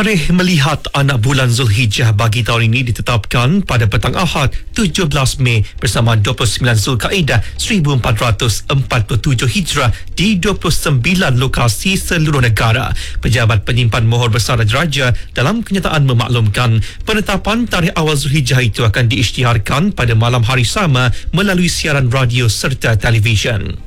Tarikh melihat anak bulan Zulhijjah bagi tahun ini ditetapkan pada petang Ahad 17 Mei bersama 29 Zulkaidah 1447 Hijrah di 29 lokasi seluruh negara. Pejabat Penyimpan Mohor Besar Raja dalam kenyataan memaklumkan penetapan tarikh awal Zulhijjah itu akan diisytiharkan pada malam hari sama melalui siaran radio serta televisyen.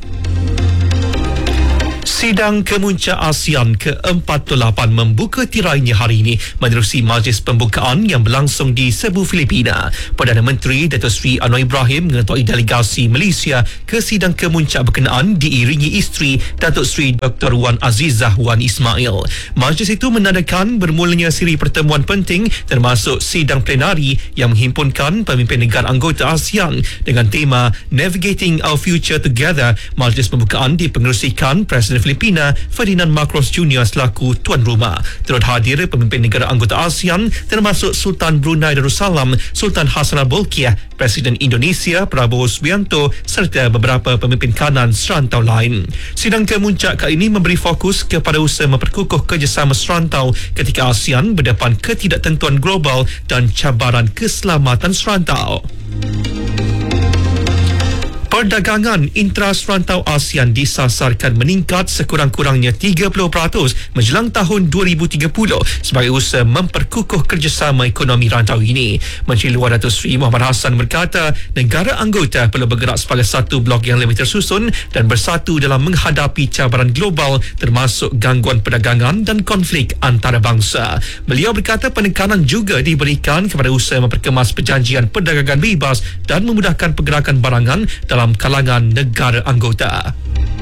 Sidang Kemuncak ASEAN ke-48 membuka tirainya hari ini menerusi majlis pembukaan yang berlangsung di Cebu, Filipina. Perdana Menteri Datuk Seri Anwar Ibrahim mengetuai delegasi Malaysia ke sidang kemuncak berkenaan diiringi isteri Datuk Seri Dr. Wan Azizah Wan Ismail. Majlis itu menandakan bermulanya siri pertemuan penting termasuk sidang plenari yang menghimpunkan pemimpin negara anggota ASEAN dengan tema Navigating Our Future Together. Majlis pembukaan dipengerusikan Presiden Filipina Ferdinand Marcos Jr. selaku tuan rumah. Turut hadir pemimpin negara anggota ASEAN termasuk Sultan Brunei Darussalam, Sultan Hassanal Bolkiah, Presiden Indonesia Prabowo Subianto serta beberapa pemimpin kanan serantau lain. Sidang kemuncak kali ini memberi fokus kepada usaha memperkukuh kerjasama serantau ketika ASEAN berdepan ketidaktentuan global dan cabaran keselamatan serantau. Perdagangan intra-serantau ASEAN disasarkan meningkat sekurang-kurangnya 30% menjelang tahun 2030 sebagai usaha memperkukuh kerjasama ekonomi rantau ini. Menteri Luar Datuk Seri Muhammad Hassan berkata negara anggota perlu bergerak sebagai satu blok yang lebih tersusun dan bersatu dalam menghadapi cabaran global termasuk gangguan perdagangan dan konflik antarabangsa. Beliau berkata penekanan juga diberikan kepada usaha memperkemas perjanjian perdagangan bebas dan memudahkan pergerakan barangan dalam kalangan negara anggota.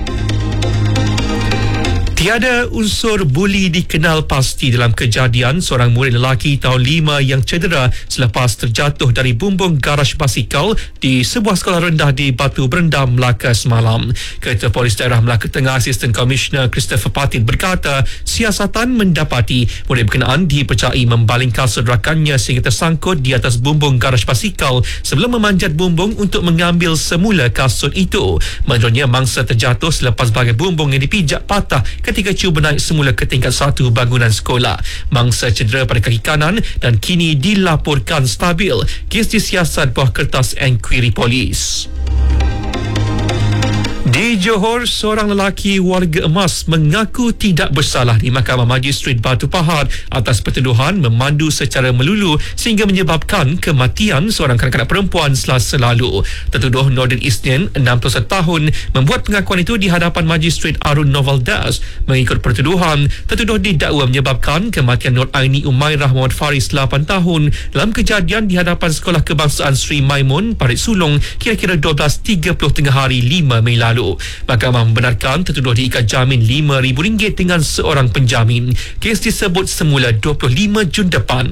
Tiada unsur buli dikenal pasti dalam kejadian seorang murid lelaki tahun 5 yang cedera selepas terjatuh dari bumbung garaj basikal di sebuah sekolah rendah di Batu Berendam, Melaka semalam. Ketua Polis Daerah Melaka Tengah Asisten Komisioner Christopher Patin berkata siasatan mendapati murid berkenaan dipercayai membaling kasut rakannya sehingga tersangkut di atas bumbung garaj basikal sebelum memanjat bumbung untuk mengambil semula kasut itu. Menurutnya mangsa terjatuh selepas bahagian bumbung yang dipijak patah ketika cuba naik semula ke tingkat 1 bangunan sekolah. Mangsa cedera pada kaki kanan dan kini dilaporkan stabil. Kes disiasat bawah kertas enkuiri polis. Di Johor, seorang lelaki warga emas mengaku tidak bersalah di Mahkamah Magistrat Batu Pahat atas pertuduhan memandu secara melulu sehingga menyebabkan kematian seorang kanak-kanak perempuan Selasa lalu. Tertuduh Nordin Isnin, 61 tahun, membuat pengakuan itu di hadapan Magistrat Arun Novaldas. Mengikut pertuduhan, tertuduh didakwa menyebabkan kematian Nur Aini Umairah Muhammad Faris 8 tahun dalam kejadian di hadapan Sekolah Kebangsaan Sri Maimun, Parit Sulong kira-kira 12.30 tengah hari 5 Mei lalu. Mahkamah membenarkan tertuduh diikat jamin RM5,000 dengan seorang penjamin. Kes disebut semula 25 Jun depan.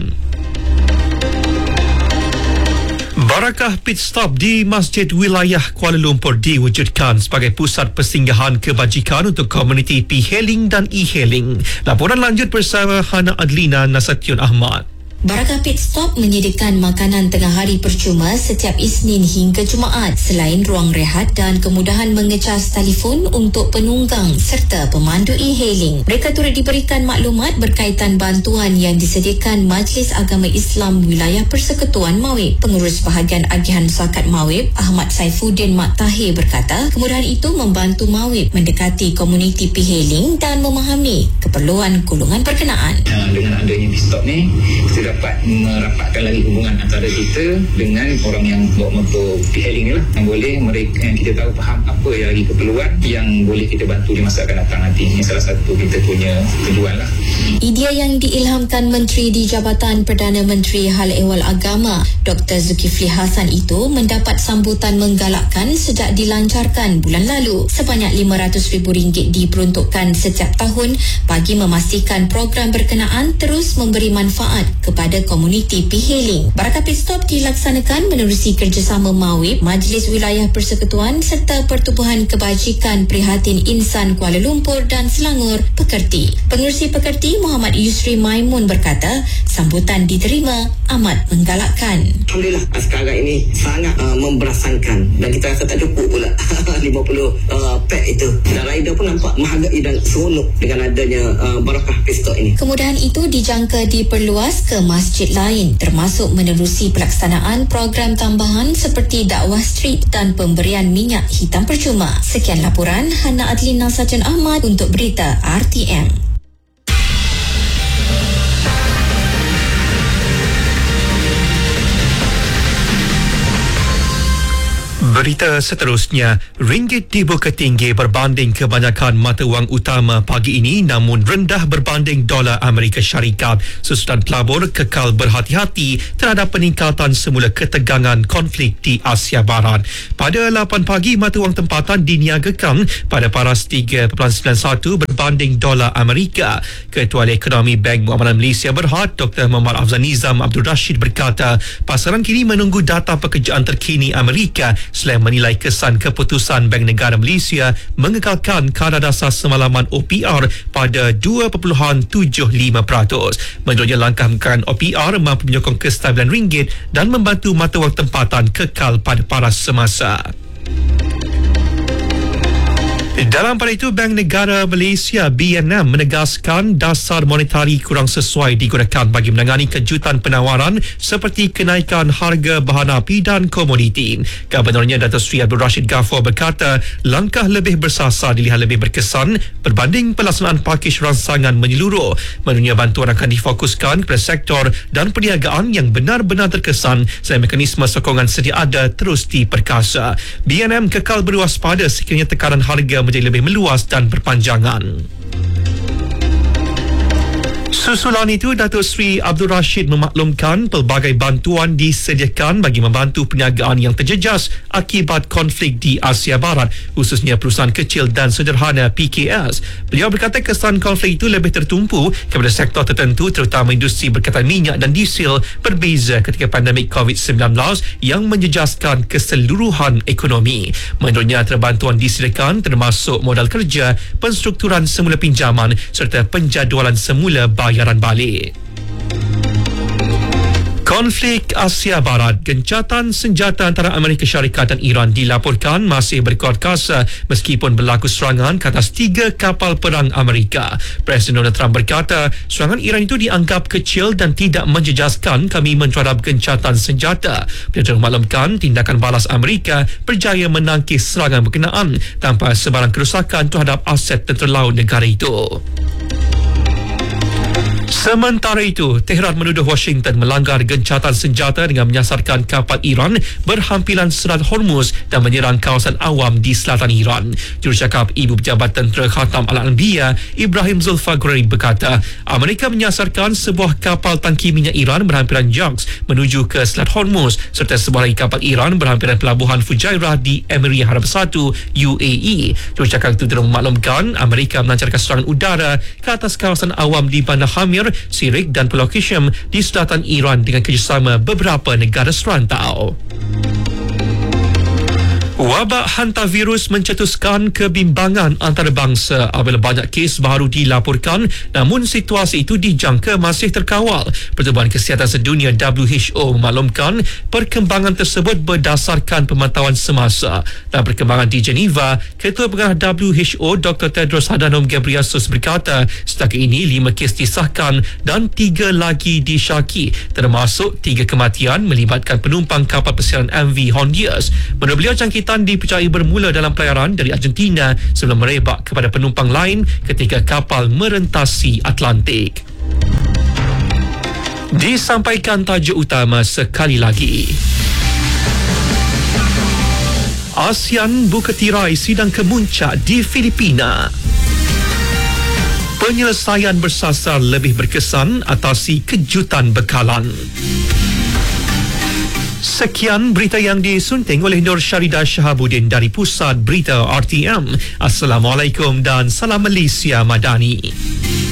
Barakah Pit Stop di Masjid Wilayah Kuala Lumpur diwujudkan sebagai pusat persinggahan kebajikan untuk komuniti P-Hailing dan E-Hailing. Laporan lanjut bersama Hana Adlina Nasution Ahmad. Barakah Pit Stop menyediakan makanan tengah hari percuma setiap Isnin hingga Jumaat selain ruang rehat dan kemudahan mengecas telefon untuk penunggang serta pemandu e-hailing. Mereka turut diberikan maklumat berkaitan bantuan yang disediakan Majlis Agama Islam Wilayah Persekutuan Mawib. Pengurus Bahagian Agihan Zakat Mawib Ahmad Saifuddin Mat Tahir berkata kemudahan itu membantu Mawib mendekati komuniti P-Hailing dan memahami keperluan golongan berkenaan. Dengan adanya Pit Stop ni kita dapat merapatkan lagi hubungan antara kita dengan orang yang bawa motor P-Hailing ni lah, yang boleh mereka yang kita tahu faham apa yang lagi keperluan yang boleh kita bantu di masa akan datang nanti. Ini salah satu kita punya tujuan lah. Idea yang diilhamkan Menteri di Jabatan Perdana Menteri Hal Ehwal Agama Dr. Zulkifli Hasan itu mendapat sambutan menggalakkan sejak dilancarkan bulan lalu. Sebanyak RM500,000 diperuntukkan setiap tahun bagi memastikan program berkenaan terus memberi manfaat kepada komuniti P-Hailing. Barakah Pit Stop dilaksanakan menerusi kerjasama Mawib, Majlis Wilayah Persekutuan serta Pertubuhan Kebajikan Prihatin Insan Kuala Lumpur dan Selangor Pekerti. Pengerusi Pekerti Menteri Muhammad Yusri Maimun berkata sambutan diterima amat menggalakkan. Alhamdulillah sekarang ini sangat memberasankan dan kita rasa tak cukup pula 50 pack itu. Dan rider pun nampak menghargai dan seronok dengan adanya barakah pesta ini. Kemudahan itu dijangka diperluas ke masjid lain termasuk menerusi pelaksanaan program tambahan seperti dakwah street dan pemberian minyak hitam percuma. Sekian laporan Hana Adlina Sajan Ahmad untuk Berita RTM. Berita seterusnya, ringgit dibuka tinggi berbanding kebanyakan mata wang utama pagi ini namun rendah berbanding dolar Amerika Syarikat susulan pelabur kekal berhati-hati terhadap peningkatan semula ketegangan konflik di Asia Barat. Pada 8 pagi, mata wang tempatan diniagakan pada paras 3.91 berbanding dolar Amerika. Ketua Ekonomi Bank Muamalah Malaysia Berhad, Dr. Muhammad Afzal Nizam Abdul Rashid berkata, pasaran kini menunggu data pekerjaan terkini Amerika selain menilai kesan keputusan Bank Negara Malaysia mengekalkan kadar dasar semalaman OPR pada 2.75%. Menurutnya, langkah mengekalkan OPR mampu menyokong kestabilan ringgit dan membantu mata wang tempatan kekal pada paras semasa. Dalam pada itu, Bank Negara Malaysia BNM menegaskan dasar monetari kurang sesuai digunakan bagi menangani kejutan penawaran seperti kenaikan harga bahan api dan komoditi. Gubernurnya Dato' Sri Abdul Rashid Ghaffar berkata langkah lebih bersasar dilihat lebih berkesan berbanding pelaksanaan pakej rangsangan menyeluruh. Menurutnya, bantuan akan difokuskan kepada sektor dan perniagaan yang benar-benar terkesan selain mekanisme sokongan sedia ada terus diperkasa. BNM kekal berwaspada sekiranya tekanan harga menjadi lebih meluas dan berpanjangan. Susulan itu, Datuk Seri Abdul Rashid memaklumkan pelbagai bantuan disediakan bagi membantu perniagaan yang terjejas akibat konflik di Asia Barat, khususnya perusahaan kecil dan sederhana PKS. Beliau berkata kesan konflik itu lebih tertumpu kepada sektor tertentu terutama industri berkaitan minyak dan diesel berbeza ketika pandemik COVID-19 yang menjejaskan keseluruhan ekonomi. Menurutnya, bantuan disediakan termasuk modal kerja, penstrukturan semula pinjaman serta penjadualan semula bayaran balik. Konflik Asia Barat, gencatan senjata antara Amerika Syarikat dan Iran dilaporkan masih berkuat kuasa meskipun berlaku serangan ke atas 3 kapal perang Amerika. Presiden Donald Trump berkata serangan Iran itu dianggap kecil dan tidak menjejaskan kami menterhadap gencatan senjata. Beliau memaklumkan tindakan balas Amerika berjaya menangkis serangan berkenaan tanpa sebarang kerusakan terhadap aset tentera laut negara itu. Sementara itu, Tehran menuduh Washington melanggar gencatan senjata dengan menyasarkan kapal Iran berhampiran Selat Hormuz dan menyerang kawasan awam di selatan Iran. Jurucakap Ibu Pejabat Tentera Khatam Al-Anbiya, Ibrahim Zulfaghari berkata, Amerika menyasarkan sebuah kapal tangki minyak Iran berhampiran JAX menuju ke Selat Hormuz serta sebuah lagi kapal Iran berhampiran pelabuhan Fujairah di Emirat Arab Bersatu, UAE. Jurucakap itu telah memaklumkan Amerika melancarkan serangan udara ke atas kawasan awam di Bandar Hamir, Sirik dan Pulau Qishm di selatan Iran dengan kerjasama beberapa negara serantau. Wabak hantavirus mencetuskan kebimbangan antarabangsa apabila banyak kes baru dilaporkan, namun situasi itu dijangka masih terkawal. Pertubuhan Kesihatan Sedunia WHO memaklumkan perkembangan tersebut berdasarkan pemantauan semasa. Dalam perkembangan di Geneva, Ketua Pengarah WHO Dr. Tedros Adhanom Ghebreyesus berkata setakat ini 5 kes disahkan dan 3 lagi disyaki, termasuk 3 kematian melibatkan penumpang kapal persiaran MV Hondias. Menurut beliau, jangkitan dipercayai bermula dalam pelayaran dari Argentina sebelum merebak kepada penumpang lain ketika kapal merentasi Atlantik. Disampaikan tajuk utama sekali lagi. ASEAN buka tirai sidang kemuncak di Filipina. Penyelesaian bersasar lebih berkesan atasi kejutan bekalan. Sekian berita yang disunting oleh Nur Syaridah Shahabuddin dari Pusat Berita RTM. Assalamualaikum dan salam Malaysia Madani.